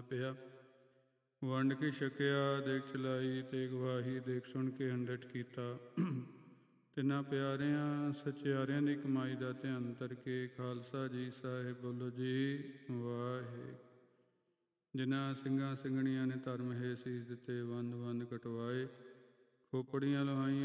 ਪਿਆ। ਵੰਡ ਕੇ ਛਕਿਆ ਦੇਖ ਚਲਾਈ ਤੇ ਗਵਾਹੀ ਦੇਖ ਸੁਣ ਕੇ ਹੰਡਟ ਕੀਤਾ। ਤਿੰਨਾਂ ਪਿਆਰਿਆਂ ਸਚਿਆਰਿਆਂ ਦੀ ਕਮਾਈ ਦਾ ਧਿਆਨ ਧਰ ਕੇ ਖਾਲਸਾ ਜੀ ਸਾਹਿਬ ਬੋਲੋ ਜੀ ਵਾਹਿਗੁਰੂ। ਜਿਨ੍ਹਾਂ ਸਿੰਘਾਂ ਸਿੰਘਣੀਆਂ ਨੇ ਧਰਮ ਹੇ ਸੀਸ ਦਿੱਤੇ, ਵੰਦ ਵੰਦ ਕਟਵਾਏ, ਖੋਪੜੀਆਂ ਲਵਾਈਆਂ